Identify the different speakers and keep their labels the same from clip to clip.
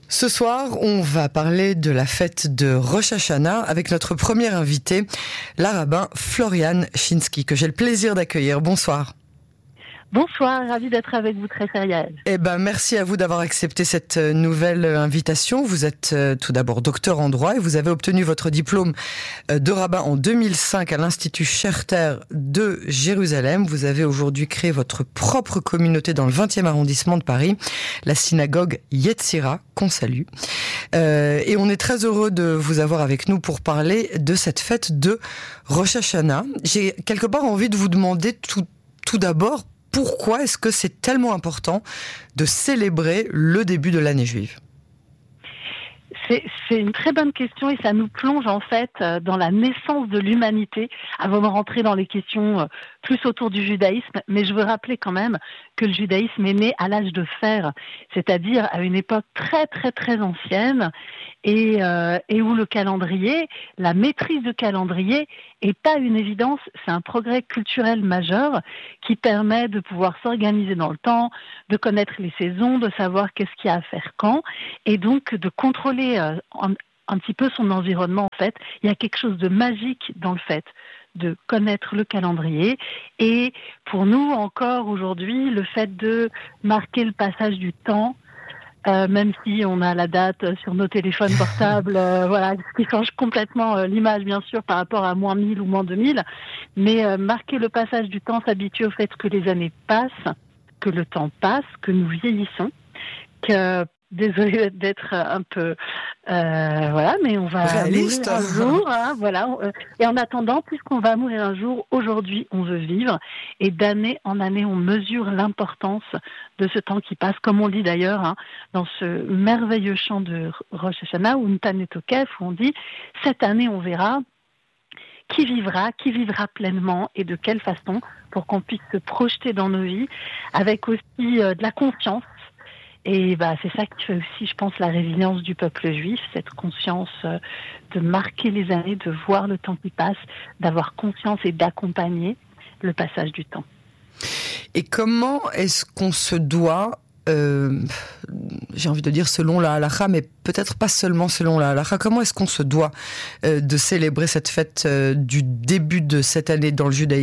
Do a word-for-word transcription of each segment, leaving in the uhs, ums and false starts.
Speaker 1: Ce soir, on va parler de la fête de Rosh Hashanah avec notre premier invité, la rabbin Floriane Chinsky, que j'ai le plaisir d'accueillir. Bonsoir.
Speaker 2: Bonsoir, ravi d'être avec vous, très sérieuse.
Speaker 1: Eh ben, merci à vous d'avoir accepté cette nouvelle invitation. Vous êtes euh, tout d'abord docteur en droit et vous avez obtenu votre diplôme euh, de rabbin en deux mille cinq à l'Institut Scherter de Jérusalem. Vous avez aujourd'hui créé votre propre communauté dans le vingtième arrondissement de Paris, la synagogue Yetzira, qu'on salue. Euh, et on est très heureux de vous avoir avec nous pour parler de cette fête de Rosh Hashanah. J'ai quelque part envie de vous demander tout, tout d'abord, pourquoi est-ce que c'est tellement important de célébrer le début de l'année juive ?
Speaker 2: C'est, c'est une très bonne question et ça nous plonge en fait dans la naissance de l'humanité avant de rentrer dans les questions plus autour du judaïsme. Mais je veux rappeler quand même que le judaïsme est né à l'âge de fer, c'est-à-dire à une époque très très très ancienne et, euh, et où le calendrier, la maîtrise de calendrier est pas une évidence, c'est un progrès culturel majeur qui permet de pouvoir s'organiser dans le temps, de connaître les saisons, de savoir qu'est-ce qu'il y a à faire quand et donc de contrôler euh, un, un petit peu son environnement en fait. Il y a quelque chose de magique dans le fait de connaître le calendrier et pour nous encore aujourd'hui le fait de marquer le passage du temps, Euh, même si on a la date sur nos téléphones portables, euh, voilà, ce qui change complètement euh, l'image, bien sûr, par rapport à moins mille ou moins deux mille. Mais euh, marquer le passage du temps, s'habituer au fait que les années passent, que le temps passe, que nous vieillissons, que... Désolée d'être un peu... Euh, voilà, mais on va
Speaker 1: réaliste.
Speaker 2: mourir un jour. Hein, voilà. Et en attendant, puisqu'on va mourir un jour, aujourd'hui, on veut vivre. Et d'année en année, on mesure l'importance de ce temps qui passe. Comme on dit d'ailleurs hein, dans ce merveilleux chant de Rosh Hashanah, ou Ntan Tokef, où on dit « Cette année, on verra qui vivra, qui vivra pleinement et de quelle façon pour qu'on puisse se projeter dans nos vies avec aussi euh, de la confiance. » Et bah, c'est ça qui fait aussi, je pense, la résilience du peuple juif, cette conscience de marquer les années, de voir le temps qui passe, d'avoir conscience et d'accompagner le passage du temps.
Speaker 1: Et comment est-ce qu'on se doit, euh, j'ai envie de dire selon la halakha, mais peut-être pas seulement selon la halakha, comment est-ce qu'on se doit euh, de célébrer cette fête euh, du début de cette année dans le judaïsme ?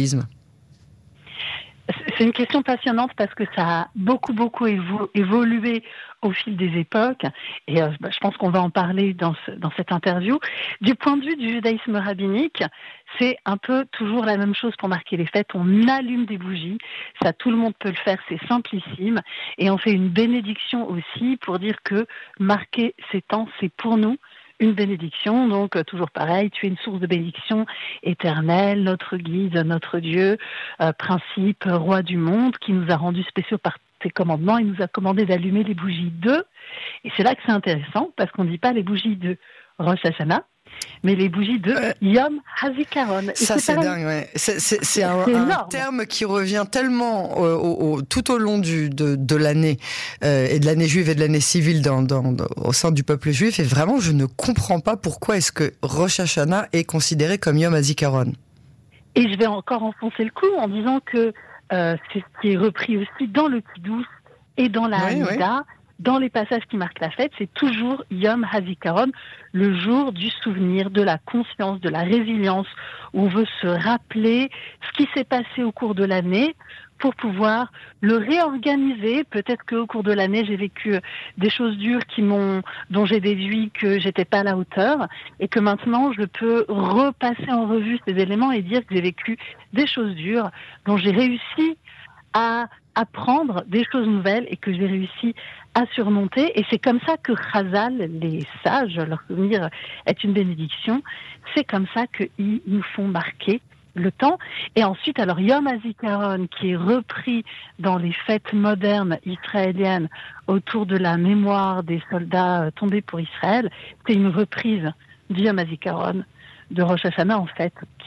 Speaker 2: C'est une question passionnante parce que ça a beaucoup, beaucoup évo- évolué au fil des époques. Et euh, je pense qu'on va en parler dans, ce, dans cette interview. Du point de vue du judaïsme rabbinique, c'est un peu toujours la même chose pour marquer les fêtes. On allume des bougies. Ça, tout le monde peut le faire. C'est simplissime. Et on fait une bénédiction aussi pour dire que marquer ces temps, c'est pour nous une bénédiction, donc euh, toujours pareil, tu es une source de bénédiction éternelle, notre guide, notre Dieu, euh, principe, roi du monde, qui nous a rendus spéciaux par ses commandements. Il nous a commandé d'allumer les bougies de, et c'est là que c'est intéressant, parce qu'on ne dit pas les bougies de Rosh Hashanah, mais les bougies de euh, Yom HaZikaron. Et
Speaker 1: ça, c'est, c'est dingue, ouais. C'est, c'est, c'est un, un terme qui revient tellement euh, au, au, tout au long du, de, de l'année, euh, et de l'année juive et de l'année civile dans, dans, dans, au sein du peuple juif. Et vraiment, je ne comprends pas pourquoi est-ce que Rosh Hashanah est considéré comme Yom HaZikaron.
Speaker 2: Et je vais encore enfoncer le coup en disant que euh, c'est ce qui est repris aussi dans le Kiddush et dans la
Speaker 1: oui,
Speaker 2: Hamida. Oui. Dans les passages qui marquent la fête, c'est toujours Yom HaZikaron, le jour du souvenir, de la conscience, de la résilience, où on veut se rappeler ce qui s'est passé au cours de l'année pour pouvoir le réorganiser. Peut-être qu'au cours de l'année, j'ai vécu des choses dures qui m'ont, dont j'ai déduit que j'étais pas à la hauteur et que maintenant, je peux repasser en revue ces éléments et dire que j'ai vécu des choses dures dont j'ai réussi à apprendre des choses nouvelles et que j'ai réussi à surmonter. Et c'est comme ça que Chazal, les sages, leur souvenir est une bénédiction. C'est comme ça qu'ils nous font marquer le temps. Et ensuite, alors Yom HaZikaron, qui est repris dans les fêtes modernes israéliennes autour de la mémoire des soldats tombés pour Israël, c'est une reprise du Yom HaZikaron de Rosh Hashanah, en fait,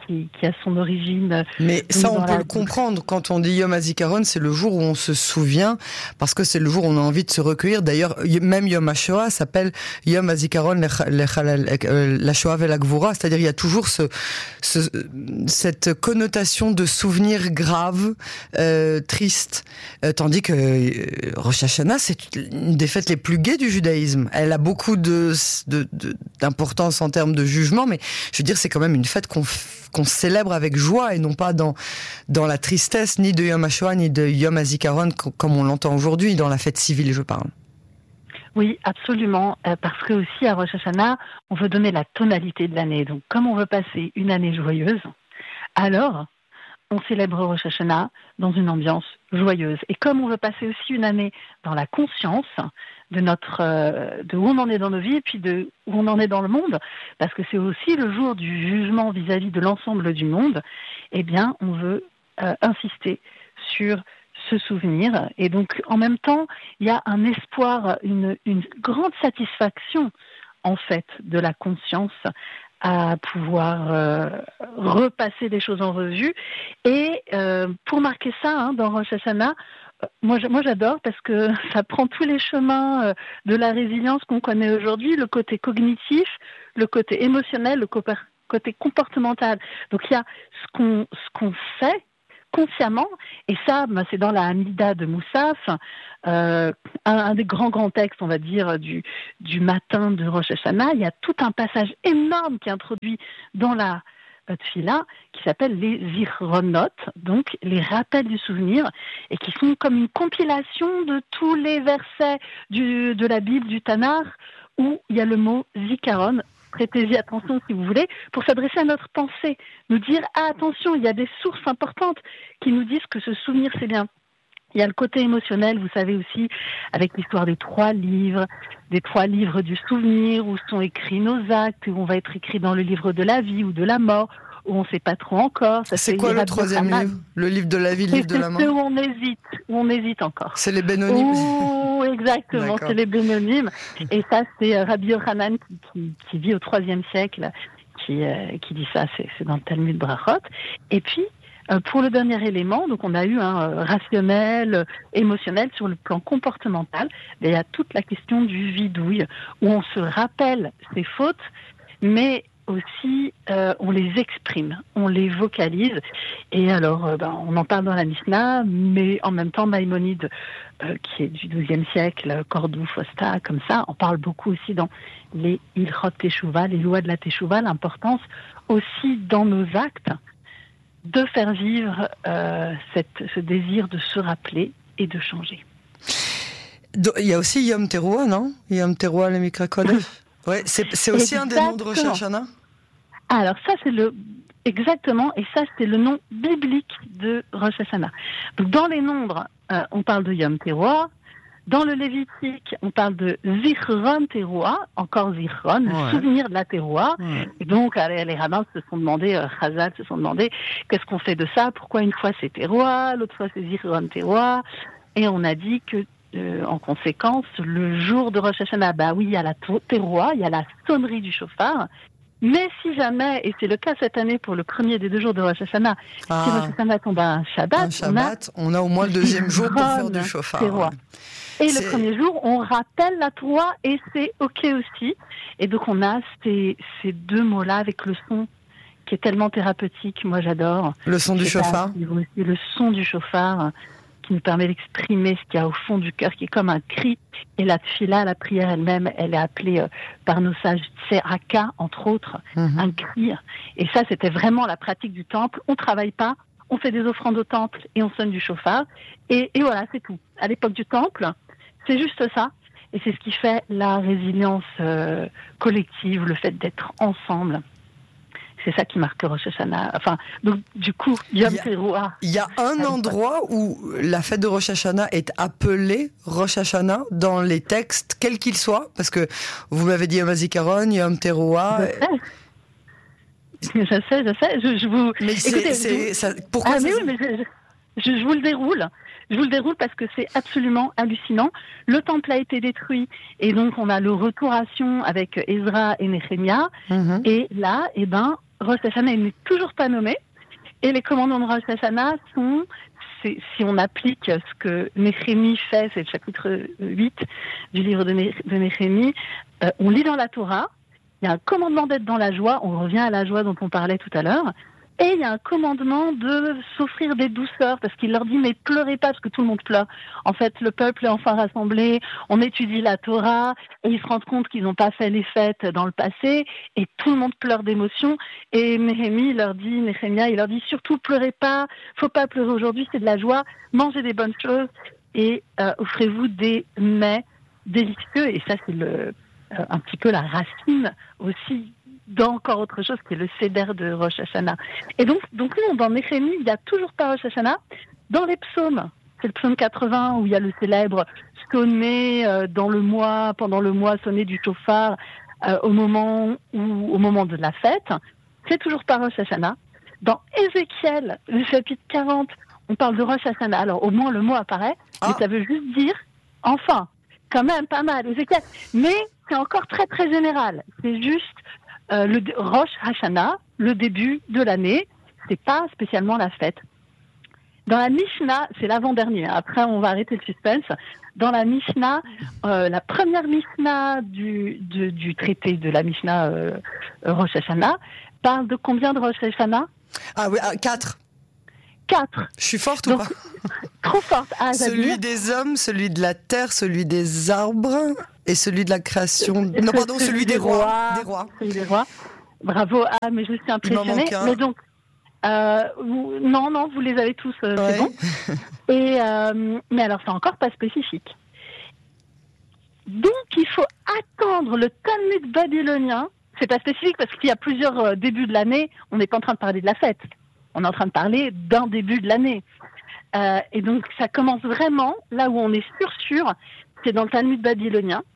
Speaker 2: qui, qui a son origine.
Speaker 1: Mais ça, on peut
Speaker 2: la...
Speaker 1: le comprendre. Quand on dit Yom HaZikaron, c'est le jour où on se souvient, parce que c'est le jour où on a envie de se recueillir. D'ailleurs, même Yom HaShoah s'appelle Yom HaZikaron la Shoah et la Gvura, c'est-à-dire il y a toujours ce, ce, cette connotation de souvenir grave, euh, triste, euh, tandis que euh, Rosh Hashanah, c'est une des fêtes les plus gaies du judaïsme. Elle a beaucoup de, de, de, d'importance en termes de jugement, mais je veux dire, c'est quand même une fête qu'on, qu'on célèbre avec joie et non pas dans, dans la tristesse, ni de Yom HaShoah, ni de Yom HaZikaron, comme on l'entend aujourd'hui, dans la fête civile, je parle.
Speaker 2: Oui, absolument, euh, parce que aussi à Rosh Hashanah, on veut donner la tonalité de l'année. Donc, comme on veut passer une année joyeuse, alors on célèbre Rosh Hashanah dans une ambiance joyeuse. Et comme on veut passer aussi une année dans la conscience de notre, euh, de où on en est dans nos vies et puis de où on en est dans le monde, parce que c'est aussi le jour du jugement vis-à-vis de l'ensemble du monde, eh bien, on veut euh, insister sur ce souvenir. Et donc, en même temps, il y a un espoir, une, une grande satisfaction, en fait, de la conscience à pouvoir euh, repasser des choses en revue. Et euh, pour marquer ça, hein, dans Rosh Hashanah, euh, moi, moi j'adore parce que ça prend tous les chemins euh, de la résilience qu'on connaît aujourd'hui, le côté cognitif, le côté émotionnel, le côté comportemental. Donc il y a ce qu'on, ce qu'on fait consciemment, et ça, ben, c'est dans la Hamida de Moussaf, euh, un, un des grands grands textes, on va dire, du, du matin de Rosh Hashanah. Il y a tout un passage énorme qui est introduit dans la euh, Tfila, qui s'appelle les Zichronot, donc les rappels du souvenir, et qui sont comme une compilation de tous les versets du, de la Bible, du Tanakh, où il y a le mot Zikaron. Prêtez-y attention si vous voulez, pour s'adresser à notre pensée, nous dire ah, attention, il y a des sources importantes qui nous disent que ce souvenir c'est bien. Il y a le côté émotionnel, vous savez aussi, avec l'histoire des trois livres, des trois livres du souvenir, où sont écrits nos actes, où on va être écrit dans le livre de la vie ou de la mort, où on ne sait pas trop encore. Ça,
Speaker 1: c'est,
Speaker 2: c'est
Speaker 1: quoi le troisième livre? Le livre de la vie, le livre de la mort?
Speaker 2: C'est où on hésite, où on hésite encore.
Speaker 1: C'est les Bénonymes.
Speaker 2: Oh, exactement, D'accord. C'est les Bénonymes. Et ça, c'est Rabbi Yochanan qui, qui, qui vit au troisième siècle, qui, euh, qui dit ça, c'est, c'est dans le Talmud Brachot. Et puis, euh, pour le dernier élément, donc on a eu un euh, rationnel, euh, émotionnel sur le plan comportemental, mais il y a toute la question du vidouille, où on se rappelle ses fautes, mais aussi euh, on les exprime, on les vocalise. Et alors euh, ben, on en parle dans la Mishnah, mais en même temps Maïmonide euh, qui est du douzième siècle, Cordoue, Fosta, comme ça, on parle beaucoup aussi dans les Ilchot Teshuvah, les lois de la Teshuvah, l'importance aussi dans nos actes de faire vivre euh, cette, ce désir de se rappeler et de changer.
Speaker 1: Il y a aussi Yom Teruah, non? Yom Teruah le Mikra Kodesh. Ouais, c'est, c'est aussi exactement. Un des noms de Rosh Hashanah.
Speaker 2: Alors ça c'est le exactement, et ça c'est le nom biblique de Rosh Hashanah. Donc dans les nombres, euh, on parle de Yom Teruah. Dans le Lévitique, on parle de Zichron Teruah, encore Zichron, ouais. Le souvenir de la Teruah. Ouais. Et donc les, les rabbins se sont demandé, euh, Chazal se sont demandé, qu'est-ce qu'on fait de ça? Pourquoi une fois c'est Teruah, l'autre fois c'est Zichron Teruah? Et on a dit que Euh, en conséquence, le jour de Rosh Hashanah, bah oui, il y a la terouah, il y a la sonnerie du chauffard. Mais si jamais, et c'est le cas cette année pour le premier des deux jours de Rosh Hashanah, ah, si Rosh Hashanah tombe à un Shabbat,
Speaker 1: un Shabbat on, a on a au moins le deuxième jour pour faire du chauffard. Ouais.
Speaker 2: Et
Speaker 1: c'est...
Speaker 2: le premier jour, on rappelle la terouah et c'est OK aussi. Et donc on a ces, ces deux mots-là avec le son qui est tellement thérapeutique, moi j'adore.
Speaker 1: Le son du chauffard.
Speaker 2: Le son du chauffard qui nous permet d'exprimer ce qu'il y a au fond du cœur, qui est comme un cri. Et la tfila, la prière elle-même, elle est appelée euh, par nos sages tzeraka, entre autres, mm-hmm. un cri. Et ça, c'était vraiment la pratique du temple. On travaille pas, on fait des offrandes au temple et on sonne du chauffard. Et, et voilà, c'est tout. À l'époque du temple, c'est juste ça. Et c'est ce qui fait la résilience euh, collective, le fait d'être ensemble. C'est ça qui marque Rosh Hashanah. Enfin, donc, du coup, Yom Teruah.
Speaker 1: Il y a un endroit où la fête de Rosh Hashanah est appelée Rosh Hashanah dans les textes, quels qu'ils soient, parce que vous m'avez dit Yom HaZikaron, Yom Teruah.
Speaker 2: Je sais, je sais, je sais. Je, je vous...
Speaker 1: Mais c'est, Écoutez, c'est, vous... ça... pourquoi
Speaker 2: ah,
Speaker 1: ça
Speaker 2: mais oui, mais je, je, je vous le déroule. Je vous le déroule parce que c'est absolument hallucinant. Le temple a été détruit et donc on a le retour à Sion avec Ezra et Néhémia. Mm-hmm. Et là, eh ben, Rosh Hashanah n'est toujours pas nommé. Et les commandements de Rosh Hashanah sont, c'est, si on applique ce que Néhémie fait, c'est le chapitre huit du livre de, Né, de Néhémie, euh, on lit dans la Torah, il y a un commandement d'être dans la joie, on revient à la joie dont on parlait tout à l'heure, et il y a un commandement de s'offrir des douceurs, parce qu'il leur dit, mais pleurez pas, parce que tout le monde pleure. En fait, le peuple est enfin rassemblé, on étudie la Torah, et ils se rendent compte qu'ils n'ont pas fait les fêtes dans le passé, et tout le monde pleure d'émotion. Et Néhémie leur dit, Néhémia, il leur dit, surtout pleurez pas, faut pas pleurer aujourd'hui, c'est de la joie, mangez des bonnes choses, et euh, offrez-vous des mets délicieux, et ça c'est le, euh, un petit peu la racine aussi d'encore autre chose qui est le Seder de Rosh Hashanah. Et donc, donc non, dans Néhémie, il n'y a toujours pas Rosh Hashanah. Dans les psaumes, c'est le psaume quatre-vingts où il y a le célèbre sonner euh, dans le mois, pendant le mois, sonner du chauffard euh, au moment où, au moment de la fête. C'est toujours pas Rosh Hashanah. Dans Ézéchiel, le chapitre quarante, on parle de Rosh Hashanah. Alors au moins le mot apparaît, ah. mais ça veut juste dire, enfin, quand même pas mal, Ézéchiel. Mais c'est encore très très général. C'est juste Euh, le Rosh Hashanah, le début de l'année, c'est pas spécialement la fête. Dans la Mishnah, c'est l'avant-dernier, après on va arrêter le suspense. Dans la Mishnah, euh, la première Mishnah du, du, du traité de la Mishnah euh, Rosh Hashanah parle de combien de Rosh Hashanah ?
Speaker 1: Ah oui, ah, quatre.
Speaker 2: Quatre.
Speaker 1: Je suis forte
Speaker 2: Donc,
Speaker 1: ou pas ?
Speaker 2: Trop forte. Ah,
Speaker 1: celui des hommes, celui de la terre, celui des arbres et celui de la création.
Speaker 2: Non,
Speaker 1: c'est pardon, celui, celui des, des rois. rois.
Speaker 2: Des rois. Celui des rois. Bravo. Ah, mais je suis impressionnée. Mais donc, euh, vous, non, non, vous les avez tous. Euh, ouais. C'est bon. Et euh, mais alors, c'est encore pas spécifique. Donc, il faut attendre le Talmud babylonien. C'est pas spécifique parce qu'il y a plusieurs euh, débuts de l'année. On n'est pas en train de parler de la fête. On est en train de parler d'un début de l'année. Euh, et donc, ça commence vraiment, là où on est sûr, sûr, c'est dans le Talmud babylonien.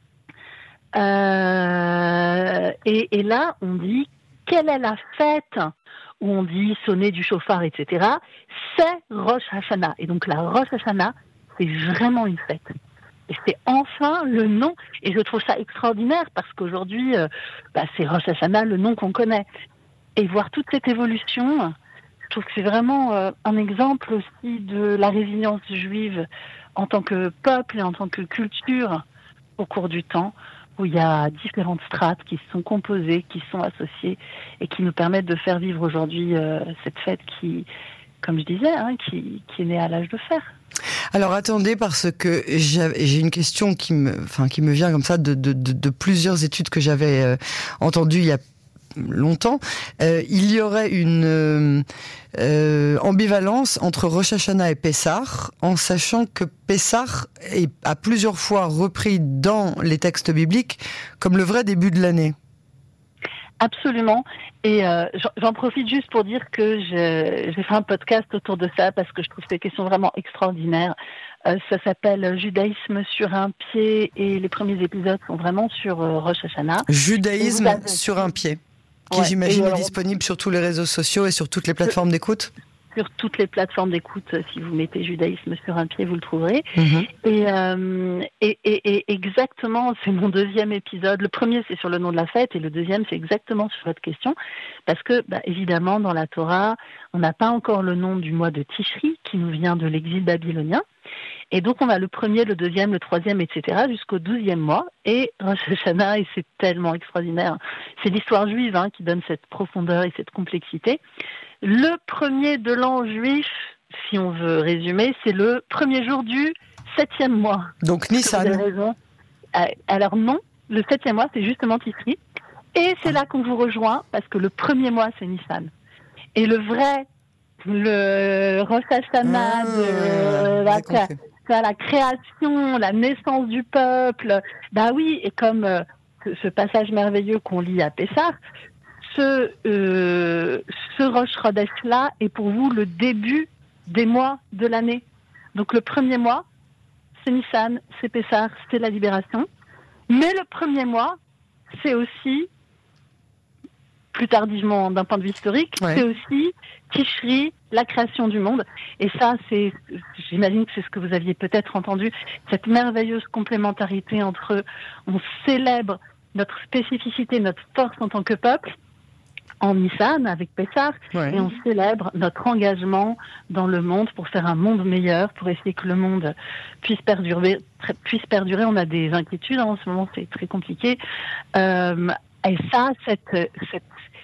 Speaker 2: Euh, et, et là, on dit, quelle est la fête où on dit sonner du chauffard, et cetera. C'est Rosh Hashanah. Et donc, la Rosh Hashanah, c'est vraiment une fête. Et c'est enfin le nom. Et je trouve ça extraordinaire parce qu'aujourd'hui, euh, bah, c'est Rosh Hashanah, le nom qu'on connaît. Et voir toute cette évolution... Je trouve que c'est vraiment euh, un exemple aussi de la résilience juive en tant que peuple et en tant que culture au cours du temps, où il y a différentes strates qui se sont composées, qui sont associées et qui nous permettent de faire vivre aujourd'hui euh, cette fête qui, comme je disais, hein, qui, qui est née à l'âge de fer.
Speaker 1: Alors attendez, parce que j'ai une question qui me, enfin, qui me vient comme ça de, de, de, de plusieurs études que j'avais euh, entendues il y a longtemps. Euh, il y aurait une euh, euh, ambivalence entre Rosh Hashanah et Pessah, en sachant que Pessah est à plusieurs fois repris dans les textes bibliques comme le vrai début de l'année.
Speaker 2: Absolument. Et euh, j'en profite juste pour dire que j'ai fait un podcast autour de ça parce que je trouve ces questions vraiment extraordinaires. Euh, ça s'appelle Judaïsme sur un pied et les premiers épisodes sont vraiment sur euh, Rosh Hashanah.
Speaker 1: Judaïsme avez... sur un pied. Qui, ouais, j'imagine, alors, est disponible sur tous les réseaux sociaux et sur toutes les plateformes d'écoute.
Speaker 2: Sur toutes les plateformes d'écoute, si vous mettez Judaïsme sur un pied, vous le trouverez.
Speaker 1: Mm-hmm.
Speaker 2: Et, euh, et, et, et exactement, c'est mon deuxième épisode. Le premier, c'est sur le nom de la fête, et le deuxième, c'est exactement sur votre question. Parce que, bah, évidemment, dans la Torah, on n'a pas encore le nom du mois de Tishri, qui nous vient de l'exil babylonien. Et donc, on a le premier, le deuxième, le troisième, et cetera, jusqu'au douzième mois. Et Rosh Hashanah, et c'est tellement extraordinaire. C'est l'histoire juive hein, qui donne cette profondeur et cette complexité. Le premier de l'an juif, si on veut résumer, c'est le premier jour du septième mois.
Speaker 1: Donc Nissan.
Speaker 2: Vous avez raison. Alors non, le septième mois, c'est justement Tishri. Et c'est là qu'on vous rejoint, parce que le premier mois, c'est Nissan. Et le vrai, le Rosh Hashanah, ah, de la, la, la création, la naissance du peuple, bah oui, et comme euh, ce, ce passage merveilleux qu'on lit à Pessah, ce, euh, ce Rosh Chodesh-là est pour vous le début des mois de l'année. Donc le premier mois, c'est Nissan, c'est Pessah, c'est la libération. Mais le premier mois, c'est aussi, plus tardivement d'un point de vue historique, ouais. c'est aussi Tishri, la création du monde. Et ça, c'est, j'imagine que c'est ce que vous aviez peut-être entendu, cette merveilleuse complémentarité entre on célèbre notre spécificité, notre force en tant que peuple, en Nissan avec Pessah,
Speaker 1: ouais.
Speaker 2: et on célèbre notre engagement dans le monde pour faire un monde meilleur, pour essayer que le monde puisse perdurer. Puisse perdurer. On a des inquiétudes, hein, en ce moment c'est très compliqué. Euh, et ça, cette, cette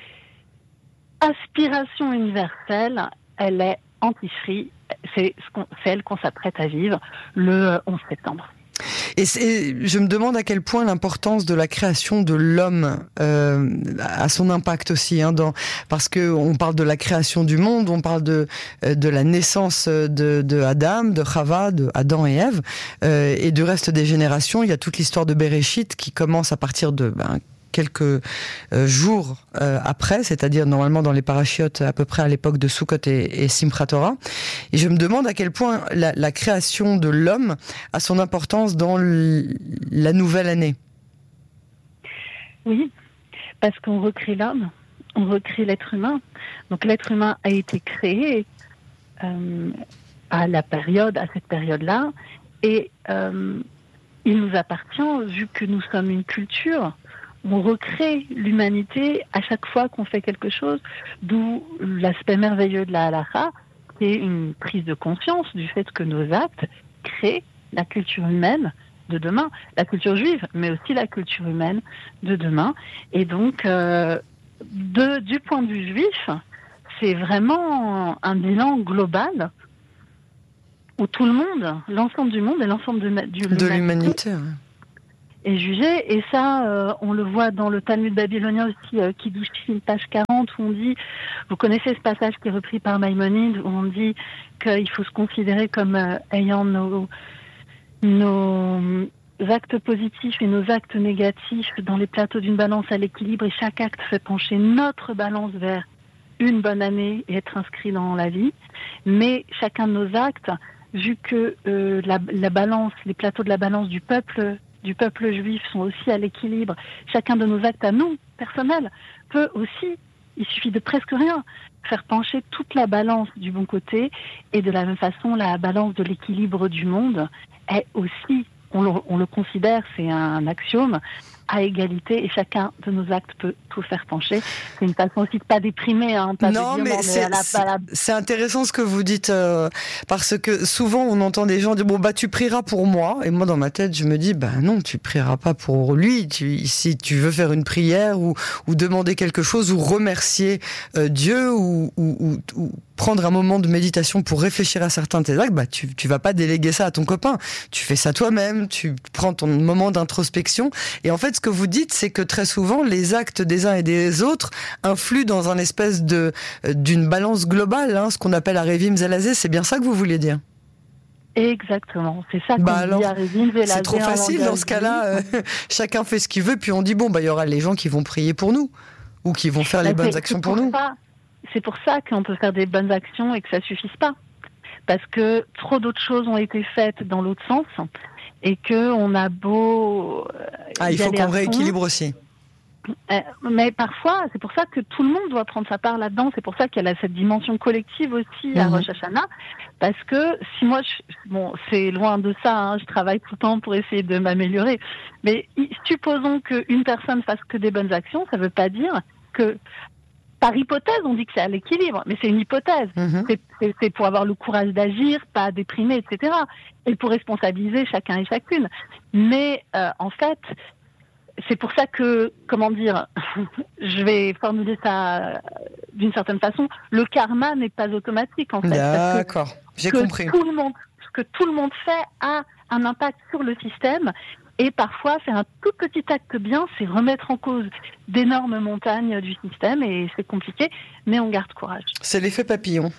Speaker 2: aspiration universelle, elle est anti-free, c'est celle qu'on s'apprête à vivre le onze septembre.
Speaker 1: Et je me demande à quel point l'importance de la création de l'homme euh, a son impact aussi, hein, dans, parce que on parle de la création du monde, on parle de de la naissance de, de Adam, de Chava, de Adam et Ève, euh, et du reste des générations. Il y a toute l'histoire de Bereshit qui commence à partir de ben, quelques euh, jours euh, après, c'est-à-dire normalement dans les parachiotes à peu près à l'époque de Sukkot et, et Simchat Torah. Et je me demande à quel point la, la création de l'homme a son importance dans l- la nouvelle année.
Speaker 2: Oui, parce qu'on recrée l'homme, on recrée l'être humain. Donc l'être humain a été créé euh, à la période, à cette période-là, et euh, il nous appartient, vu que nous sommes une culture, on recrée l'humanité à chaque fois qu'on fait quelque chose, d'où l'aspect merveilleux de la halakha, qui est une prise de conscience du fait que nos actes créent la culture humaine de demain, la culture juive, mais aussi la culture humaine de demain. Et donc, euh, de, du point de vue juif, c'est vraiment un bilan global où tout le monde, l'ensemble du monde et l'ensemble de, du,
Speaker 1: de l'humanité, ouais.
Speaker 2: est jugé, et ça, euh, on le voit dans le Talmud babylonien aussi, euh, Kiddushin, page quarante, où on dit, vous connaissez ce passage qui est repris par Maïmonide, où on dit qu'il faut se considérer comme euh, ayant nos, nos actes positifs et nos actes négatifs dans les plateaux d'une balance à l'équilibre, et chaque acte fait pencher notre balance vers une bonne année et être inscrit dans la vie. Mais chacun de nos actes, vu que euh, la, la balance, les plateaux de la balance du peuple du peuple juif sont aussi à l'équilibre, chacun de nos actes à nous, personnels, peut aussi, il suffit de presque rien, faire pencher toute la balance du bon côté, et de la même façon, la balance de l'équilibre du monde est aussi, on le, on le considère, c'est un axiome, à égalité, et chacun de nos actes peut tout faire pencher. C'est une façon aussi de pas déprimer, hein, pas
Speaker 1: non,
Speaker 2: de dire,
Speaker 1: mais
Speaker 2: non,
Speaker 1: c'est,
Speaker 2: mais à la,
Speaker 1: c'est,
Speaker 2: à la...
Speaker 1: c'est intéressant ce que vous dites, euh, parce que souvent on entend des gens dire bon bah tu prieras pour moi, et moi dans ma tête je me dis bah non, tu prieras pas pour lui. Tu, si tu veux faire une prière ou, ou demander quelque chose ou remercier euh, Dieu ou, ou, ou, ou prendre un moment de méditation pour réfléchir à certains de tes actes, bah tu tu vas pas déléguer ça à ton copain. Tu fais ça toi-même, tu prends ton moment d'introspection. Et en fait, ce que vous dites, c'est que très souvent, les actes des uns et des autres influent dans un espèce de d'une balance globale, hein, ce qu'on appelle Arevim Zelazé. C'est bien ça que vous voulez dire?
Speaker 2: Exactement, c'est ça qu'on
Speaker 1: bah alors,
Speaker 2: dit à Arevim Zelazé.
Speaker 1: C'est trop facile dans ce cas-là. Euh, chacun fait ce qu'il veut, puis on dit bon bah il y aura les gens qui vont prier pour nous ou qui vont faire bah, les bonnes actions pour, pour nous.
Speaker 2: Ça, c'est pour ça qu'on peut faire des bonnes actions et que ça suffise pas, parce que trop d'autres choses ont été faites dans l'autre sens. Et que on a beau... Euh,
Speaker 1: ah, il faut qu'on rééquilibre aussi.
Speaker 2: Euh, mais parfois, c'est pour ça que tout le monde doit prendre sa part là-dedans. C'est pour ça qu'il y a cette dimension collective aussi mmh. à Rosh Hashanah. Parce que si moi, je, bon, c'est loin de ça, hein, je travaille tout le temps pour essayer de m'améliorer. Mais supposons qu'une personne fasse que des bonnes actions, ça ne veut pas dire que... Par hypothèse, on dit que c'est à l'équilibre, mais c'est une hypothèse. Mmh. C'est, c'est, c'est pour avoir le courage d'agir, pas déprimer, et cetera. Et pour responsabiliser chacun et chacune. Mais euh, en fait, c'est pour ça que, comment dire, je vais formuler ça d'une certaine façon, le karma n'est pas automatique en fait.
Speaker 1: D'accord,
Speaker 2: parce que,
Speaker 1: j'ai
Speaker 2: que
Speaker 1: compris.
Speaker 2: Tout le monde, ce que tout le monde fait a un impact sur le système. Et parfois, faire un tout petit acte bien, c'est remettre en cause d'énormes montagnes du système, et c'est compliqué, mais on garde courage.
Speaker 1: C'est l'effet papillon.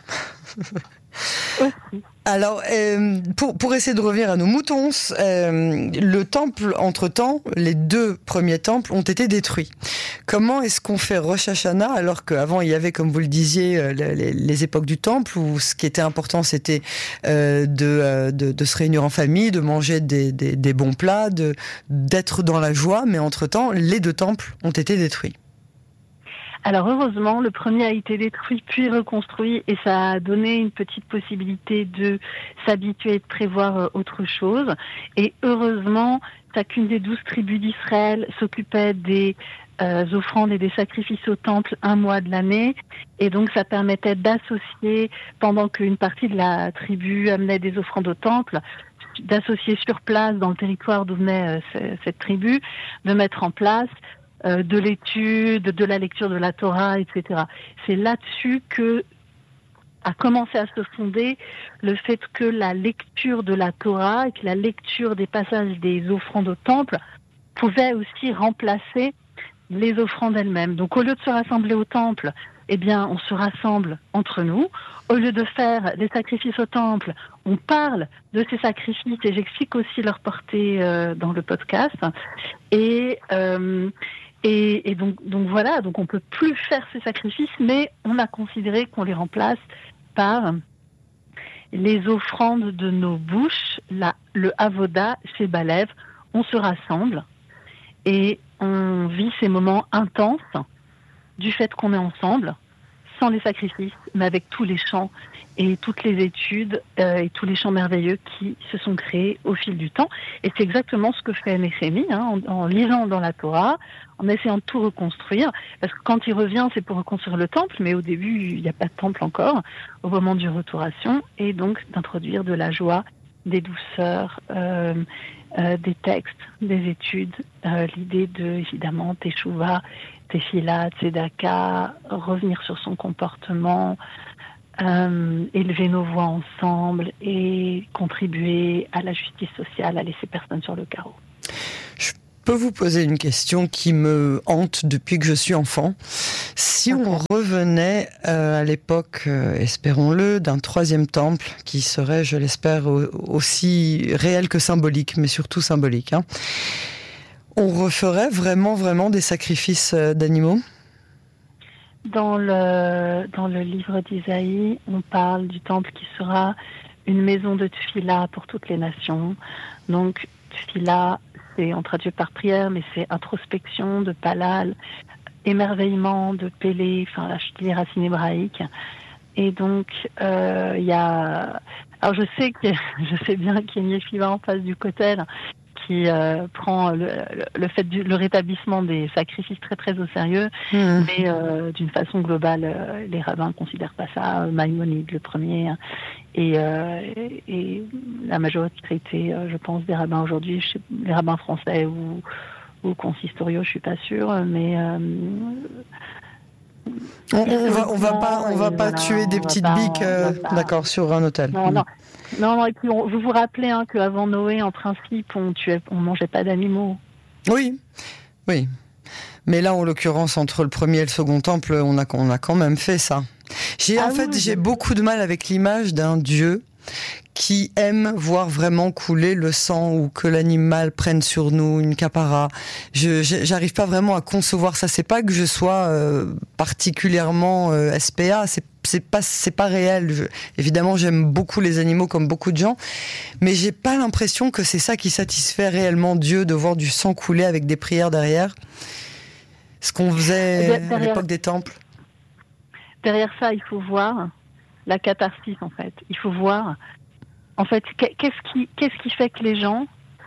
Speaker 2: Aussi.
Speaker 1: Alors, euh, pour, pour essayer de revenir à nos moutons, euh, le temple, entre-temps, les deux premiers temples ont été détruits. Comment est-ce qu'on fait Rosh Hashanah alors qu'avant il y avait, comme vous le disiez, les, les, les époques du temple où ce qui était important c'était euh, de, de, de se réunir en famille, de manger des, des, des bons plats, de, d'être dans la joie, mais entre-temps, les deux temples ont été détruits.
Speaker 2: Alors heureusement, le premier a été détruit puis reconstruit, et ça a donné une petite possibilité de s'habituer et de prévoir autre chose. Et heureusement, chacune des douze tribus d'Israël s'occupait des euh, offrandes et des sacrifices au temple un mois de l'année. Et donc, ça permettait d'associer, pendant qu'une partie de la tribu amenait des offrandes au temple, d'associer sur place, dans le territoire d'où venait euh, cette tribu, de mettre en place euh, de l'étude, de la lecture de la Torah, et cetera. C'est là-dessus que a commencé à se fonder le fait que la lecture de la Torah et que la lecture des passages des offrandes au temple pouvait aussi remplacer les offrandes elles-mêmes. Donc au lieu de se rassembler au temple, eh bien on se rassemble entre nous. Au lieu de faire des sacrifices au temple, on parle de ces sacrifices et j'explique aussi leur portée euh, dans le podcast. Et euh, Et, et donc, donc voilà, donc on peut plus faire ces sacrifices, mais on a considéré qu'on les remplace par les offrandes de nos bouches, la, le avoda chez Balev. On se rassemble et on vit ces moments intenses du fait qu'on est ensemble, sans les sacrifices, mais avec tous les chants et toutes les études euh, et tous les chants merveilleux qui se sont créés au fil du temps. Et c'est exactement ce que fait Néhémie, hein, en, en lisant dans la Torah, en essayant de tout reconstruire. Parce que quand il revient, c'est pour reconstruire le temple, mais au début, il n'y a pas de temple encore, au moment du retour à Sion, et donc d'introduire de la joie, des douceurs, euh, euh, des textes, des études, euh, l'idée de, évidemment, Teshuvah, Tefila, Tzedaka, revenir sur son comportement, Euh, élever nos voix ensemble et contribuer à la justice sociale, à laisser personne sur le carreau.
Speaker 1: Je peux vous poser une question qui me hante depuis que je suis enfant. Si okay. on revenait euh, à l'époque, euh, espérons-le, d'un troisième temple qui serait, je l'espère, aussi réel que symbolique, mais surtout symbolique, hein, on referait vraiment, vraiment des sacrifices d'animaux ?
Speaker 2: Dans le, dans le livre d'Isaïe, on parle du temple qui sera une maison de tefila pour toutes les nations. Donc, tefila, c'est, on traduit par prière, mais c'est introspection de palal, émerveillement de pélé, enfin, là, je dis les racines hébraïques. Et donc, il euh, y a... Alors, je sais que, je sais bien qu'il y a une yeshiva en face du Kotel qui euh, prend le, le, le fait du le rétablissement des sacrifices très très au sérieux, mmh. mais euh, d'une façon globale, euh, les rabbins ne considèrent pas ça. Maïmonide le premier, hein, et, euh, et, et la majorité, euh, je pense, des rabbins aujourd'hui, les rabbins français ou, ou consistoriaux, je suis pas sûre, mais euh,
Speaker 1: on, on va on va pas on va pas voilà, tuer des petites pas, biques, euh, d'accord, sur un autel.
Speaker 2: Non, mmh. non. Non, non, et puis on, vous vous rappelez hein, qu'avant Noé, en principe, on tuait, on mangeait pas d'animaux.
Speaker 1: Oui, oui. Mais là, en l'occurrence, entre le premier et le second temple, on a, on a quand même fait ça. J'ai, ah, en oui, fait, oui, j'ai oui. beaucoup de mal avec l'image d'un Dieu qui aime voir vraiment couler le sang ou que l'animal prenne sur nous une capara. Je, j'arrive pas vraiment à concevoir ça. C'est pas que je sois euh, particulièrement euh, S P A, c'est c'est pas c'est pas réel. Je, évidemment, j'aime beaucoup les animaux comme beaucoup de gens, mais j'ai pas l'impression que c'est ça qui satisfait réellement Dieu, de voir du sang couler avec des prières derrière. Ce qu'on faisait derrière, à l'époque des temples.
Speaker 2: Derrière ça, il faut voir la catharsis, en fait. Il faut voir, en fait, qu'est-ce qui, qu'est-ce qui fait que les gens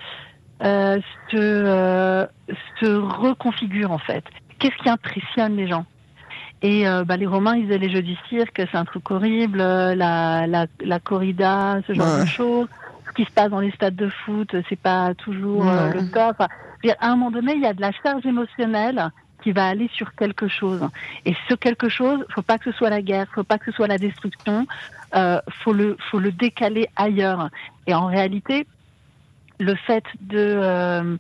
Speaker 2: euh, se, euh, se reconfigurent, en fait. Qu'est-ce qui impressionne les gens? Et euh, bah, les Romains, ils disaient les jeux du cirque, c'est un truc horrible, la, la, la corrida, ce genre ouais. de choses. Ce qui se passe dans les stades de foot, c'est pas toujours euh, le top. Enfin, à un moment donné, il y a de la charge émotionnelle qui va aller sur quelque chose. Et ce quelque chose, faut pas que ce soit la guerre, faut pas que ce soit la destruction, euh, faut le, faut le décaler ailleurs. Et en réalité, le fait de, euh,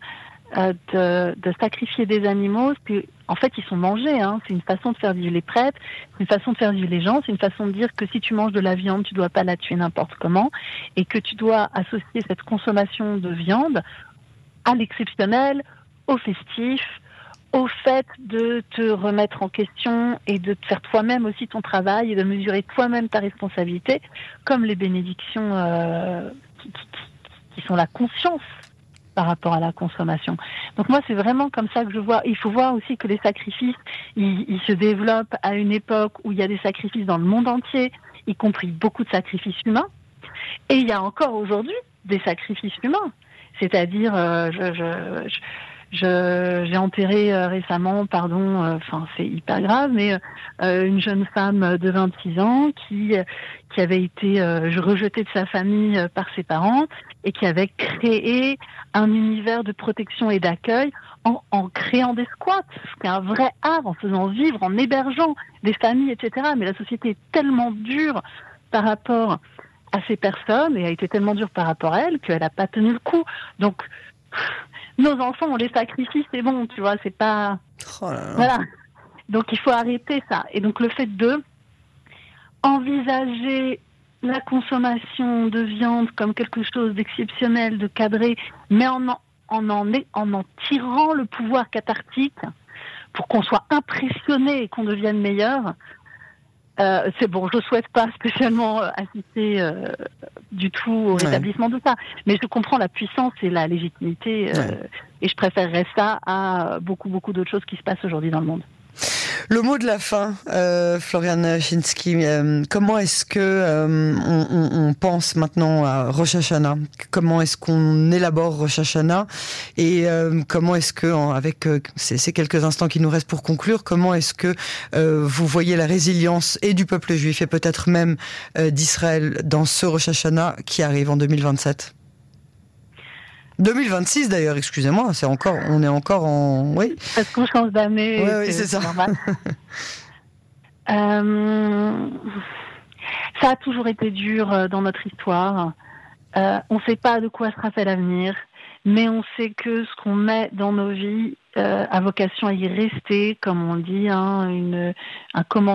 Speaker 2: de, de sacrifier des animaux, c'est, en fait, ils sont mangés, hein. C'est une façon de faire vivre les prêtres, c'est une façon de faire vivre les gens, c'est une façon de dire que si tu manges de la viande, tu dois pas la tuer n'importe comment, et que tu dois associer cette consommation de viande à l'exceptionnel, au festif, au fait de te remettre en question et de te faire toi-même aussi ton travail et de mesurer toi-même ta responsabilité, comme les bénédictions euh, qui, qui, qui sont la conscience par rapport à la consommation. Donc moi, c'est vraiment comme ça que je vois. Il faut voir aussi que les sacrifices, ils, ils se développent à une époque où il y a des sacrifices dans le monde entier, y compris beaucoup de sacrifices humains. Et il y a encore aujourd'hui des sacrifices humains. C'est-à-dire, euh, je... je, je Je, j'ai enterré euh, récemment, pardon, enfin euh, c'est hyper grave, mais euh, une jeune femme de vingt-six ans qui qui avait été euh, rejetée de sa famille euh, par ses parents et qui avait créé un univers de protection et d'accueil en, en créant des squats. C'était un vrai art, en faisant vivre, en hébergeant des familles, et cetera. Mais la société est tellement dure par rapport à ces personnes et a été tellement dure par rapport à elle qu'elle n'a pas tenu le coup. Donc, nos enfants, on les sacrifie, c'est bon, tu vois, c'est pas...
Speaker 1: Oh là là.
Speaker 2: Voilà. Donc, il faut arrêter ça. Et donc, le fait de envisager la consommation de viande comme quelque chose d'exceptionnel, de cadré, mais en en, en, en, en, en tirant le pouvoir cathartique pour qu'on soit impressionné et qu'on devienne meilleur, euh, c'est bon, je ne souhaite pas spécialement assister euh, du tout au rétablissement ouais. de ça. Mais je comprends la puissance et la légitimité euh, ouais. et je préférerais ça à beaucoup, beaucoup d'autres choses qui se passent aujourd'hui dans le monde.
Speaker 1: Le mot de la fin, euh, Florian Chiński, euh, comment est-ce que euh, on, on, on pense maintenant à Rosh Hashanah ? Comment est-ce qu'on élabore Rosh Hashanah ? Et euh, comment est-ce que, avec euh, ces, ces quelques instants qui nous restent pour conclure, comment est-ce que euh, vous voyez la résilience et du peuple juif et peut-être même euh, d'Israël dans ce Rosh Hashanah qui arrive en deux mille vingt-sept ? deux mille vingt-six d'ailleurs, excusez-moi, c'est encore, on est encore en, oui.
Speaker 2: Parce qu'on change d'année.
Speaker 1: Oui, oui, c'est, c'est ça.
Speaker 2: Normal. euh, ça a toujours été dur dans notre histoire. Euh, on ne sait pas de quoi sera fait l'avenir, mais on sait que ce qu'on met dans nos vies euh, a vocation à y rester, comme on dit, hein, une, un commandement.